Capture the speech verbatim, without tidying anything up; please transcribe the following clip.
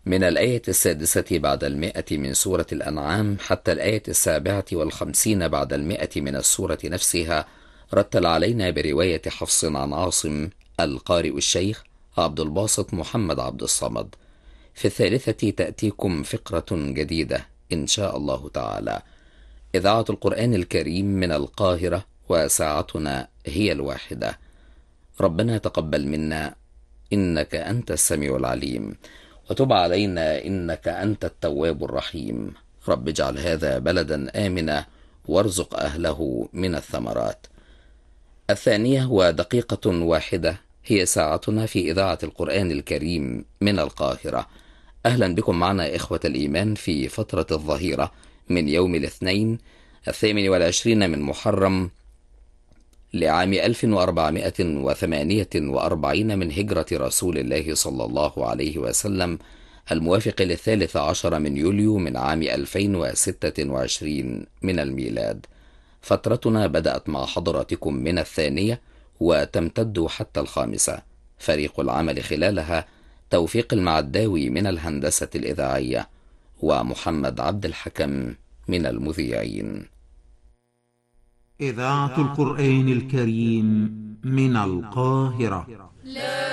من الآية السادسة بعد المائة من سورة الأنعام حتى الآية السابعة والخمسين بعد المائة من السورة نفسها، رتل علينا برواية حفص عن عاصم القارئ الشيخ عبد الباسط محمد عبد الصمد. في الثالثة تأتيكم فقرة جديدة إن شاء الله تعالى. إذاعة القرآن الكريم من القاهرة، وساعتنا هي الواحدة. ربنا تقبل منا إنك أنت السميع العليم، وتب علينا إنك أنت التواب الرحيم. رب اجعل هذا بلدا آمنا وارزق أهله من الثمرات. الثانية ودقيقة واحدة هي ساعتنا في إذاعة القرآن الكريم من القاهرة. أهلا بكم معنا إخوة الإيمان في فترة الظهيرة من يوم الاثنين الثامن والعشرين من محرم لعام ألف وأربعمائة وثمانية وأربعين من هجرة رسول الله صلى الله عليه وسلم، الموافق للثالث عشر من يوليو من عام ألفين وستة وعشرين من الميلاد. فترتنا بدأت مع حضراتكم من الثانية وتمتد حتى الخامسة. فريق العمل خلالها توفيق المعداوي من الهندسة الإذاعية، ومحمد عبد الحكم من المذيعين. إذاعة القرآن الكريم من القاهرة.